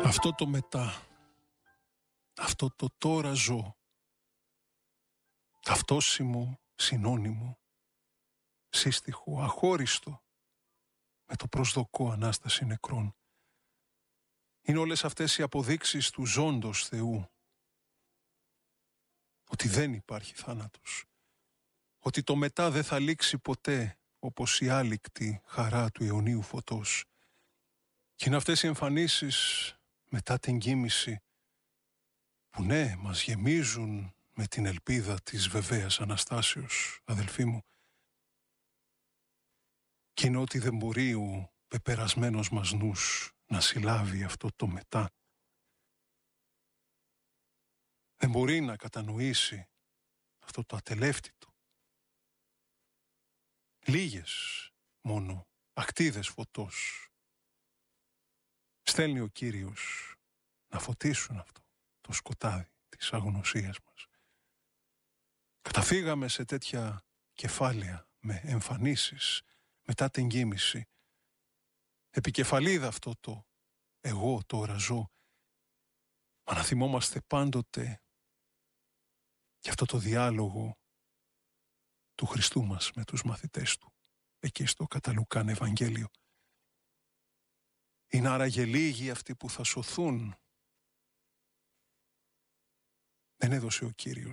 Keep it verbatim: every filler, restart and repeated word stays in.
Αυτό το μετά, αυτό το τώρα ζω, ταυτόσιμο, συνώνυμο, σύστιχο, αχώριστο, με το προσδοκώ Ανάσταση νεκρών. Είναι όλες αυτές οι αποδείξεις του ζώντος Θεού, ότι δεν υπάρχει θάνατος, ότι το μετά δεν θα λήξει ποτέ, όπως η άλικτη χαρά του αιωνίου φωτός. Και είναι αυτές οι εμφανίσεις μετά την κοίμηση, που ναι, μας γεμίζουν με την ελπίδα της βεβαίας Αναστάσεως, αδελφοί μου. Και είναι ότι δεν μπορεί ο πεπερασμένος μας νους να συλλάβει αυτό το μετά. Δεν μπορεί να κατανοήσει αυτό το ατελεύτητο. Λίγες μόνο ακτίδες φωτός στέλνει ο Κύριος να φωτίσουν αυτό το σκοτάδι της αγνωσίας μας. Καταφύγαμε σε τέτοια κεφάλαια με εμφανίσεις μετά την κοίμηση. Επικεφαλίδα αυτό το εγώ τώρα ζω. Μα να θυμόμαστε πάντοτε και αυτό το διάλογο του Χριστού μας με τους μαθητές του, εκεί στο κατά Λουκάν Ευαγγέλιο. Είναι άραγε λίγοι αυτοί που θα σωθούν. Δεν έδωσε ο Κύριος